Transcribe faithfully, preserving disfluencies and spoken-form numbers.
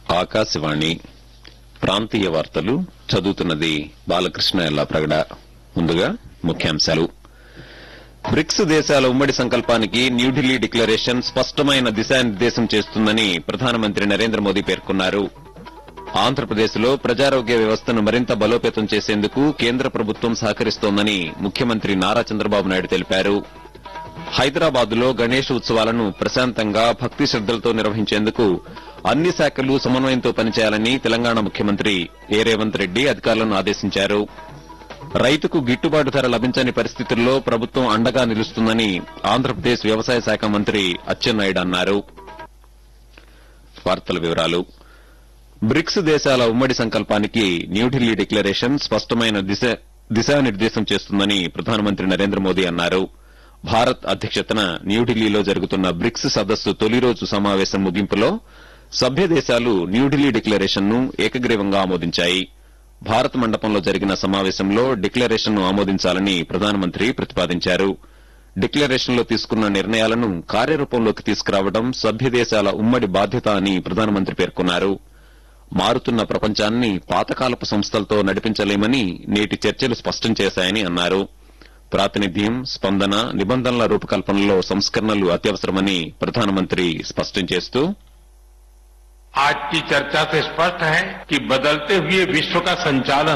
ఆకాశవాణి ప్రాంతీయ వార్తలు చదువుతున్నది బాలకృష్ణ ఎల్లాప్రగడ. ముందుగా ముఖ్యాంశాలు. బ్రిక్స్ దేశాల ఉమ్మడి సంకల్పానికి న్యూఢిల్లీ డిక్లరేషన్ స్పష్టమైన దిశానిర్దేశం చేస్తుందని ప్రధానమంత్రి నరేంద్ర మోదీ పేర్కొన్నారు. ఆంధ్రప్రదేశ్లో ప్రజారోగ్య వ్యవస్థను మరింత బలోపేతం చేసేందుకు కేంద్ర ప్రభుత్వం సహకరిస్తోందని ముఖ్యమంత్రి నారా చంద్రబాబు నాయుడు తెలిపారు. హైదరాబాద్లో గణేష్ ఉత్సవాలను ప్రశాంతంగా భక్తి శ్రద్దలతో నిర్వహించేందుకు అన్ని శాఖలు సమన్వయంతో పనిచేయాలని తెలంగాణ ముఖ్యమంత్రి ఏ రేవంత్ రెడ్డి అధికారులను ఆదేశించారు. రైతుకు గిట్టుబాటు ధర లభించని పరిస్థితుల్లో ప్రభుత్వం అండగా నిలుస్తుందని ఆంధ్రప్రదేశ్ వ్యవసాయ శాఖ మంత్రి అచ్చెన్నాయుడు అన్నారు. వార్తల వివరాలు. బ్రిక్స్ దేశాల ఉమ్మడి సంకల్పానికి న్యూఢిల్లీ డిక్లరేషన్ స్పష్టమైన దిశానిర్దేశం చేస్తుందని ప్రధానమంత్రి నరేంద్ర మోదీ అన్నారు. భారత్ అధ్యక్షతన న్యూఢిల్లీలో జరుగుతున్న బ్రిక్స్ సదస్సు తొలి రోజు సమావేశం ముగింపులో సభ్య దేశాలు న్యూఢిల్లీ డిక్లరేషన్ ను ఏకగ్రీవంగా ఆమోదించాయి. భారత్ మండపంలో జరిగిన సమావేశంలో డిక్లరేషన్ ను ఆమోదించాలని ప్రధానమంత్రి ప్రతిపాదించారు. డిక్లరేషన్లో తీసుకున్న నిర్ణయాలను కార్యరూపంలోకి తీసుకురావడం సభ్య దేశాల ఉమ్మడి బాధ్యత అని ప్రధానమంత్రి పేర్కొన్నారు. మారుతున్న ప్రపంచాన్ని పాతకాలపు సంస్థలతో నడిపించలేమని నేటి చర్చలు స్పష్టం చేశాయని అన్నారు. ప్రాతినిధ్యం, స్పందన, నిబంధనల రూపకల్పనలో సంస్కరణలు అత్యవసరమని ప్రధానమంత్రి స్పష్టం చేస్తూ आज की चर्चा से स्पष्ट है कि बदलते हुए विश्व का संचालन